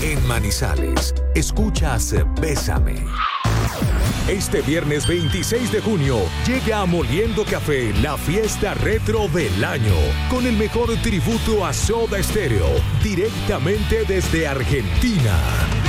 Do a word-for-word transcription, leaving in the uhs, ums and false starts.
En Manizales, escuchas Bésame. Este viernes veintiséis de junio llega a Moliendo Café la fiesta retro del año, con el mejor tributo a Soda Stereo, directamente desde Argentina.